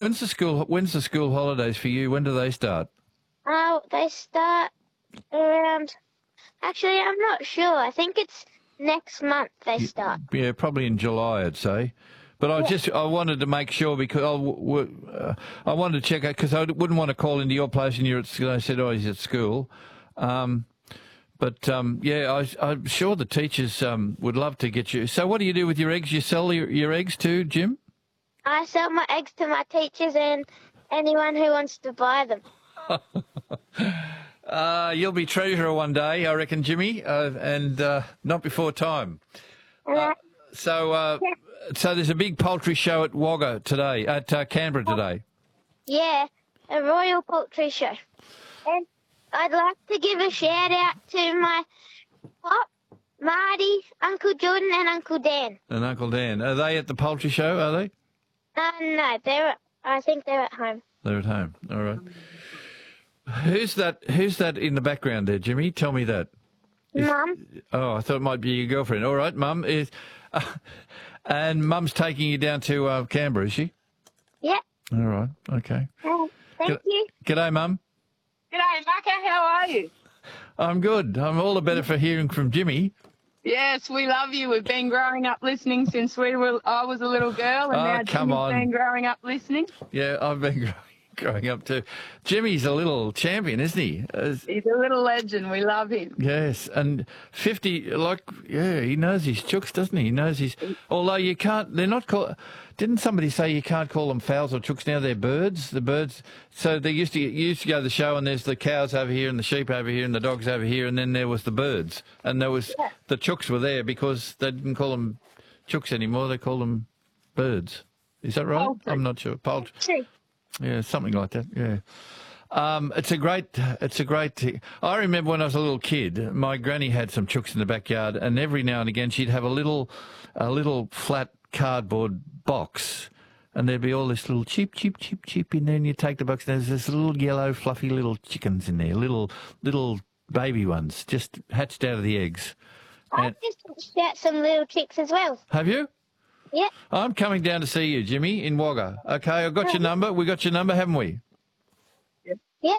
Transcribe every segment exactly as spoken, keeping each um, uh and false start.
when's the school? When's the school holidays for you? When do they start? Oh, they start around. Actually, I'm not sure. I think it's next month they start. Yeah, probably in July, I'd say. But I Yeah. just I wanted to make sure because I, w- w- uh, I wanted to check out because I wouldn't want to call into your place and you're at school. They said, "Oh, he's at school." Um, but um, yeah, I, I'm sure the teachers um, would love to get you. So, what do you do with your eggs? You sell your, your eggs too, Jim? I sell my eggs to my teachers and anyone who wants to buy them. Uh, you'll be treasurer one day, I reckon, Jimmy, uh, and uh, not before time. Uh, So, uh, Yeah. so there's a big poultry show at Wagga today, at uh, Canberra today. yeah, a royal poultry show. And I'd like to give a shout out to my Pop, Marty, Uncle Jordan, and Uncle Dan. And Uncle Dan, are they at the poultry show? Are they? Uh, no, they're. I think they're at home. They're at home. All right. Who's that? Who's that in the background there, Jimmy? Tell me that. Is- Mum, Oh, I thought it might be your girlfriend. All right, Mum is, uh, and Mum's taking you down to uh, Canberra, is she? yeah. All right. Okay. Uh, thank Good- you. G'day, Mum. G'day, Macca. How are you? I'm good. I'm all the better for hearing from Jimmy. Yes, we love you. We've been growing up listening since we were. I was a little girl, and Oh, now come Jimmy's on. been growing up listening. Yeah, I've been growing, growing up too. Jimmy's a little champion, isn't he? Uh, He's a little legend. We love him. yes, and fifty, like, yeah, he knows his chooks, doesn't he? He knows his. Although you can't, they're not called. Didn't somebody say you can't call them fowls or chooks now? They're birds. The birds. So they used to you used to go to the show, and there's the cows over here, and the sheep over here, and the dogs over here, and then there was the birds, and there was the chooks were there because they didn't call them chooks anymore. They call them birds. Is that right? Poultry. I'm not sure. Poultry. True. Yeah, something like that. Yeah. Um, it's a great, it's a great. I remember when I was a little kid, my granny had some chooks in the backyard, and every now and again she'd have a little, a little flat cardboard box, and there'd be all this little cheep, cheep, cheep, cheep in there, and you take the box, and there's this little yellow, fluffy little chickens in there, little, little baby ones, just hatched out of the eggs. And, I've just hatched out some little chicks as well. have you? Yeah. I'm coming down to see you, Jimmy, in Wagga. Okay, I've got your number. We got your number, haven't we? Yeah.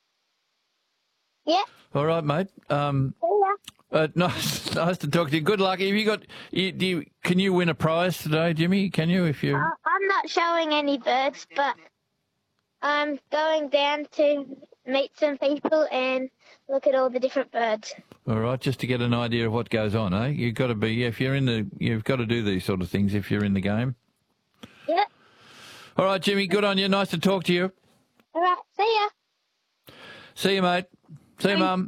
Yeah. All right, mate. Um, See ya. Uh, nice, nice to talk to you. Good luck. Have you got? You, do you, can you win a prize today, Jimmy? Can you? If you, Uh, I'm not showing any birds, but I'm going down to meet some people and look at all the different birds. all right, just to get an idea of what goes on, eh? You've got to be. If you're in the, you've got to do these sort of things if you're in the game. Yeah. All right, Jimmy. Good on you. Nice to talk to you. All right. See ya. See you, mate. See you, Mum.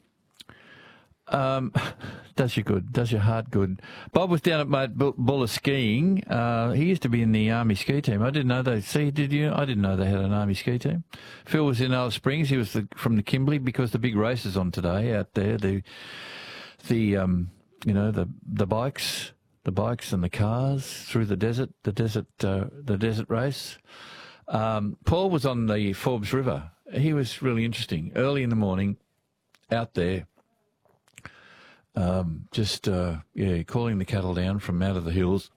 Um, does you good. Does your heart good. Bob was down at Mount Bu- Buller skiing. Uh, he used to be in the Army ski team. I didn't know they. See, did you? I didn't know they had an Army ski team. Phil was in Alice Springs. He was the, from the Kimberley because the big race is on today out there. The the um, you know the the bikes, the bikes and the cars through the desert. The desert uh, the desert race. Um, Paul was on the Forbes River. He was really interesting. Early in the morning, out there. Um, just, uh, yeah, calling the cattle down from out of the hills.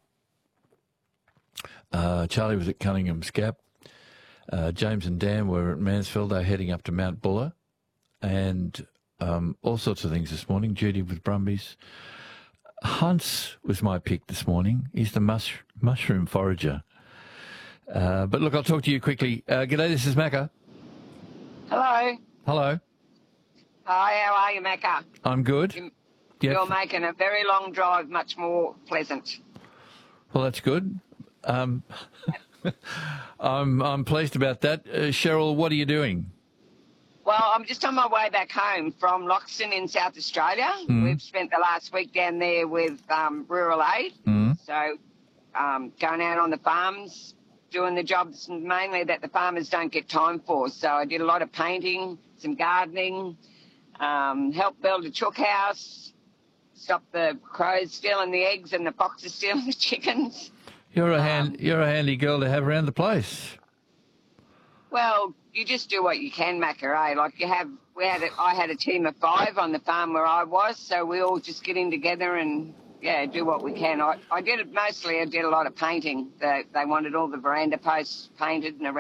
Uh, Charlie was at Cunningham's Gap. Uh, James and Dan were at Mansfield. They're heading up to Mount Buller. And um, all sorts of things this morning. Judy with Brumbies. Hunts was my pick this morning. He's the mush- mushroom forager. Uh, but look, I'll talk to you quickly. Uh, g'day, this is Macca. Hello. Hello. Hi, how are you, Macca? I'm good. You- Yep. You're making a very long drive much more pleasant. Well, that's good. Um, I'm I'm pleased about that. Uh, Cheryl, what are you doing? Well, I'm just on my way back home from Loxton in South Australia. Mm. We've spent the last week down there with um, Rural Aid. Mm. So um, going out on the farms, doing the jobs mainly that the farmers don't get time for. So I did a lot of painting, some gardening, um, helped build a chook house, stop the crows stealing the eggs and the foxes stealing the chickens. You're a hand. You're a handy girl to have around the place. Well, you just do what you can, Macca, eh? Like you have, we had, a, I had a team of five on the farm where I was, so we all just get in together and yeah, do what we can. I, I did it mostly. I did a lot of painting. They, they wanted all the veranda posts painted and around.